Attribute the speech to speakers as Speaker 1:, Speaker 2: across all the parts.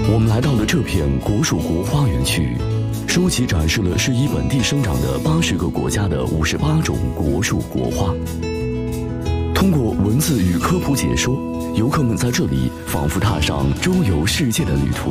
Speaker 1: 我们来到了这片国属国花园区，书籍展示了适宜本地生长的80个国家的58种国属国花。通过文字与科普解说，游客们在这里仿佛踏上周游世界的旅途。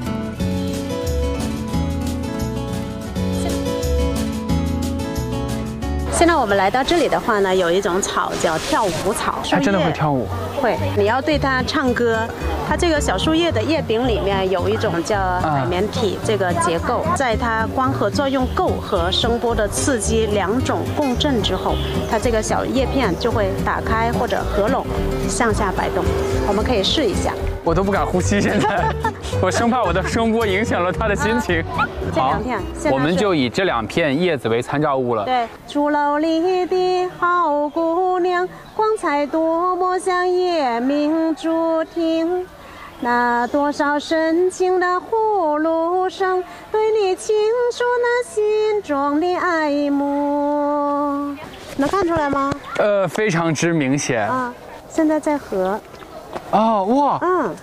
Speaker 2: 现在我们来到这里的话呢，有一种草叫跳舞草，
Speaker 3: 它真的会跳舞？
Speaker 2: 会，你要对它唱歌。它这个小树叶的叶柄里面有一种叫海绵体这个结构，在它光合作用够和声波的刺激两种共振之后，它这个小叶片就会打开或者合拢，向下摆动。我们可以试一下。
Speaker 3: 我都不敢呼吸，现在我生怕我的声波影响了他的心情。
Speaker 2: 好，
Speaker 3: 我们就以这2片叶子为参照物了。
Speaker 2: 对，竹篓里的好姑娘，光彩多么像夜明珠听。那多少深情的呼噜声，对你倾诉那心中的爱慕。能看出来吗？
Speaker 3: 非常之明显。
Speaker 2: 现在在合。
Speaker 3: 哦，哇，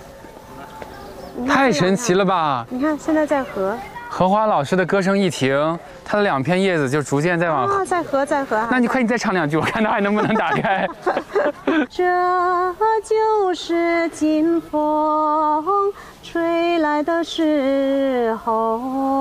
Speaker 3: 太神奇了吧！
Speaker 2: 你看，现在在合。
Speaker 3: 荷花老师的歌声一停，它的2片叶子就逐渐在往
Speaker 2: 在合。
Speaker 3: 那你快，你再唱2句，我看它还能不能打开。
Speaker 2: 这就是金风吹来的时候，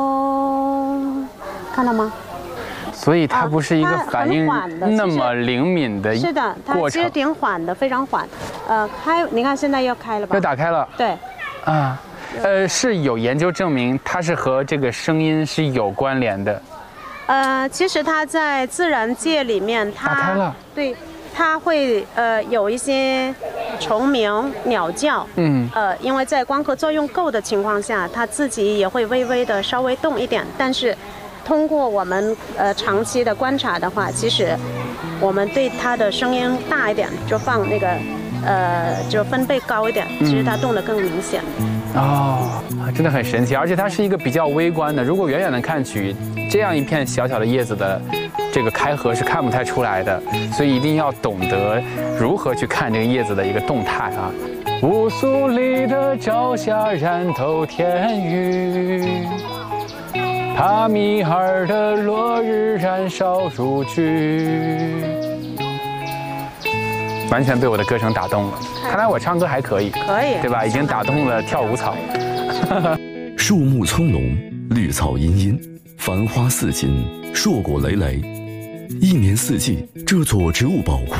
Speaker 2: 看到吗？
Speaker 3: 所以它不是一个反应那么灵敏的过程。
Speaker 2: 是的，它其实挺缓的，非常缓。开，你看现在又开了吧？
Speaker 3: 又打开了。对。是有研究证明它是和这个声音是有关联的。
Speaker 2: 其实它在自然界里面，它
Speaker 3: 打开了。
Speaker 2: 对，它会有一些虫鸣、鸟叫。因为在光合作用够的情况下，它自己也会微微的稍微动一点，但是。通过我们长期的观察的话，其实我们对它的声音大一点，就放那个就分贝高一点，其实它动得更明显。
Speaker 3: 真的很神奇，而且它是一个比较微观的。如果远远的看去，这样一片小小的叶子的这个开合是看不太出来的，所以一定要懂得如何去看这个叶子的一个动态啊。乌苏里的朝霞染透天宇。帕米尔的落日燃烧如炬，完全被我的歌声打动了。看来我唱歌还可以，对吧？已经打动了跳舞草。
Speaker 1: 树木葱茏，绿草茵茵，繁花似锦，硕果累累。一年四季，这座植物宝库